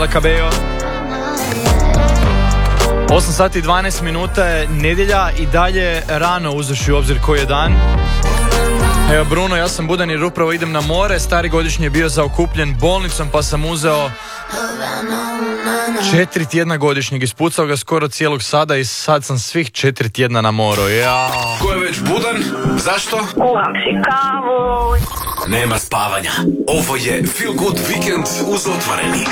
Camila Cabello. 8 sati i 12 minuta je nedjelja i dalje rano uzevši u obzir koji je dan. Evo Bruno, ja sam budan jer upravo idem na more. Stari godišnji je bio zaokupljen bolnicom pa sam uzeo 4 tjedna godišnjeg. Ispucao ga skoro cijelog sada i sad sam svih 4 tjedna na moru. Ko je već budan? Zašto? Kuham si kavu. Nema spavanja. Ovo je Feel Good Weekend uz Otvoreni.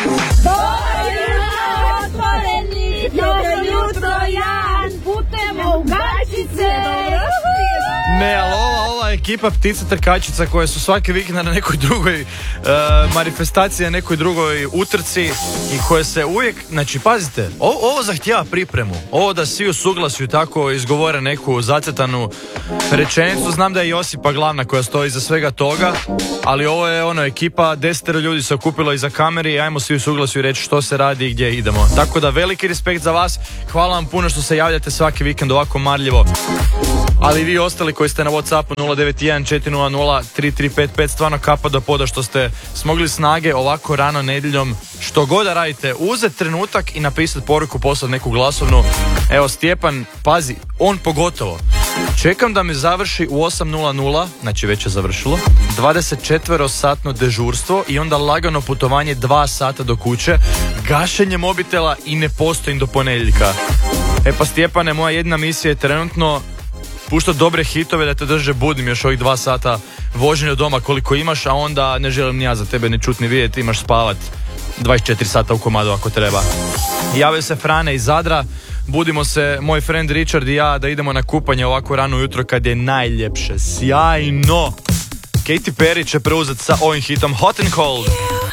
Jutro Jan, putemo u Gačice. Ne, ali ova ekipa ptica trkačica koje su svaki vikend na nekoj drugoj manifestaciji, na nekoj drugoj utrci i koje se uvijek, znači pazite, ovo zahtijeva pripremu. Ovo da svi u suglasju tako izgovore neku zacrtanu rečenicu. Znam da je Josipa glavna koja stoji iza svega toga, ali ovo je ekipa, 10 ljudi se okupilo iza kamere i ajmo svi u suglasju reći što se radi i gdje idemo. Tako da veliki respekt za vas, hvala vam puno što se javljate svaki vikend ovako marljivo. Ali vi ostali koji ste na Whatsappu 091 400 3355, stvarno kapa do poda što ste smogli snage ovako rano nedjeljom, što god da radite, uzeti trenutak i napisati poruku, poslati neku glasovnu. Evo Stjepan, pazi, on pogotovo. Čekam da mi završi u 8:00, znači već je završilo, 24-satno dežurstvo i onda lagano putovanje 2 sata do kuće, gašenje mobitela i ne postojim do ponedjeljka. Pa Stjepane, moja jedna misija je trenutno pušta dobre hitove da te drže budim još ovih 2 sata voženja od doma koliko imaš, a onda ne želim ni ja za tebe ni čut ni vidjeti, imaš spavat 24 sata u komadu ako treba. Javio se Frane iz Zadra, budimo se moj friend Richard i ja da idemo na kupanje ovako rano ujutro kad je najljepše, sjajno. Katy Perry će preuzeti sa ovim hitom Hot and Cold.